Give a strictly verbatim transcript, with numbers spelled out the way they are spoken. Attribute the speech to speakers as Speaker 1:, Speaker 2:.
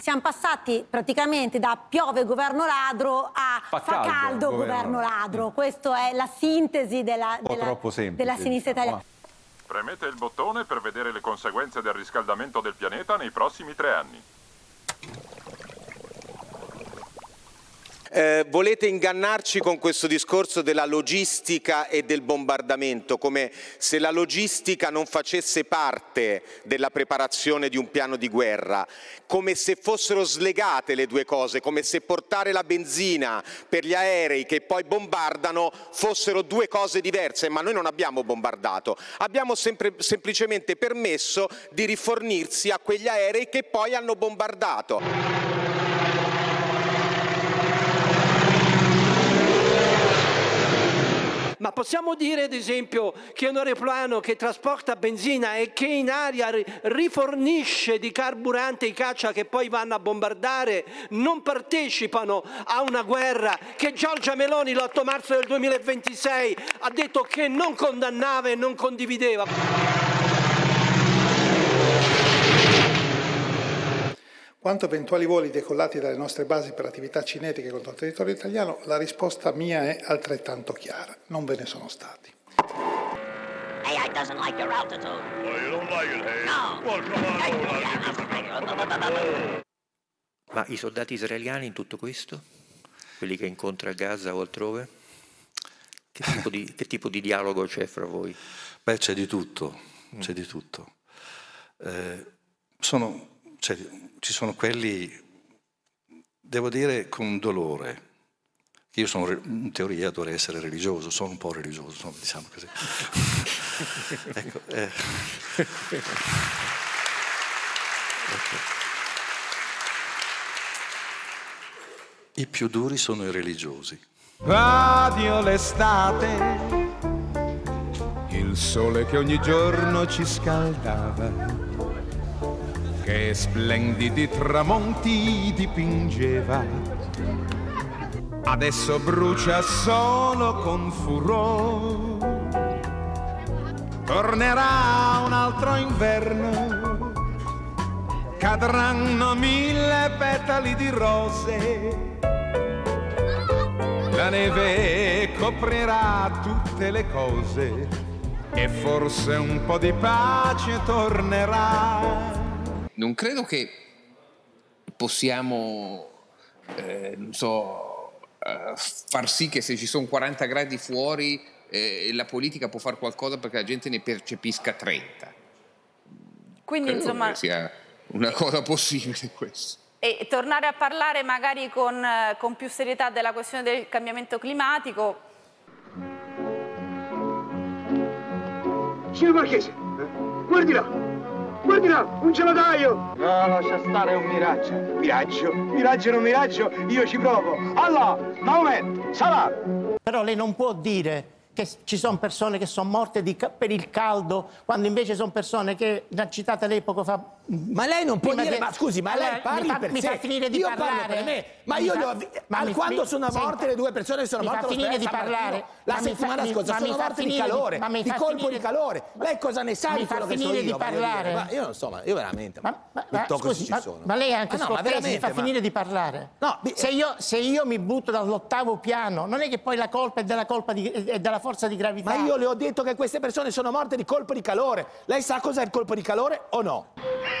Speaker 1: siamo passati praticamente da piove governo ladro a fa, fa caldo, caldo governo, governo ladro. Questa è la sintesi della, della, della sinistra italiana.
Speaker 2: Premete il bottone per vedere le conseguenze del riscaldamento del pianeta nei prossimi tre anni.
Speaker 3: Eh, volete ingannarci con questo discorso della logistica e del bombardamento, come se la logistica non facesse parte della preparazione di un piano di guerra, come se fossero slegate le due cose, come se portare la benzina per gli aerei che poi bombardano fossero due cose diverse, ma noi non abbiamo bombardato, abbiamo sempre, semplicemente permesso di rifornirsi a quegli aerei che poi hanno bombardato.
Speaker 4: Ma possiamo dire, ad esempio, che un aeroplano che trasporta benzina e che in aria rifornisce di carburante i caccia che poi vanno a bombardare non partecipano a una guerra che Giorgia Meloni l'otto marzo del duemilaventisei ha detto che non condannava e non condivideva?
Speaker 5: Quanto eventuali voli decollati dalle nostre basi per attività cinetiche contro il territorio italiano, la risposta mia è altrettanto chiara. Non ve ne sono stati.
Speaker 6: A I doesn't like your altitude.
Speaker 7: Oh, you don't like it, hey?
Speaker 6: No.
Speaker 7: Well, come on,
Speaker 8: Ma i soldati israeliani in tutto questo? Quelli che incontra a Gaza o altrove? Che tipo di, che tipo di dialogo c'è fra voi?
Speaker 9: Beh, c'è di tutto, c'è di tutto. Eh, sono... Cioè, ci sono quelli, devo dire, con dolore. Io sono, in teoria dovrei essere religioso, sono un po' religioso, sono, diciamo così. Ecco, eh. Okay. I più duri sono i religiosi.
Speaker 10: Radio l'estate, il sole che ogni giorno ci scaldava, che splendidi tramonti dipingeva, adesso brucia solo con furore. Tornerà un altro inverno, cadranno mille petali di rose, la neve coprirà tutte le cose e forse un po' di pace tornerà.
Speaker 11: Non credo che possiamo, eh, non so, eh, far sì che se ci sono quaranta gradi fuori eh, la politica può fare qualcosa perché la gente ne percepisca trenta.
Speaker 12: Quindi
Speaker 11: credo
Speaker 12: insomma
Speaker 11: che sia una cosa possibile questo.
Speaker 12: E tornare a parlare magari con, con più serietà della questione del cambiamento climatico.
Speaker 13: Signor Marchese, guardi là! Guardi là, un gelataio! No, lascia stare, è un miraggio. Miraggio? Miraggio non miraggio, io ci provo. Allora, Maometto, salato!
Speaker 14: Però lei non può dire che ci sono persone che sono morte di, per il caldo, quando invece sono persone che, l'ha citata lei poco fa...
Speaker 15: Ma lei non può dire,
Speaker 14: che,
Speaker 15: ma scusi, ma lei parli
Speaker 14: fa,
Speaker 15: per
Speaker 14: mi
Speaker 15: sé.
Speaker 14: fa finire di
Speaker 15: io
Speaker 14: parlare.
Speaker 15: Per me. Ma
Speaker 14: mi
Speaker 15: io
Speaker 14: fa,
Speaker 15: ho,
Speaker 14: ma
Speaker 15: al
Speaker 14: mi,
Speaker 15: quando
Speaker 14: mi,
Speaker 15: sono morte
Speaker 14: senta,
Speaker 15: le due persone che sono
Speaker 14: mi
Speaker 15: morte
Speaker 14: fa finire di parlare.
Speaker 15: La settimana
Speaker 14: fa,
Speaker 15: scorsa
Speaker 14: mi,
Speaker 15: sono morte di calore,
Speaker 14: di,
Speaker 15: di colpo
Speaker 14: finire,
Speaker 15: di calore. Lei cosa ne sa di quello che so io?
Speaker 14: Di parlare.
Speaker 15: Ma io non so, ma io veramente...
Speaker 14: Ma, ma, ma, scusi, ma,
Speaker 15: sono.
Speaker 14: ma lei è anche
Speaker 15: ma no,
Speaker 14: scortese, mi fa
Speaker 15: ma...
Speaker 14: finire di parlare.
Speaker 15: No,
Speaker 14: se, io, se io mi butto dall'ottavo piano, non è che poi la colpa è della, colpa di, è della forza di gravità.
Speaker 15: Ma io le ho detto che queste persone sono morte di colpo di calore. Lei sa cos'è il colpo di calore o no?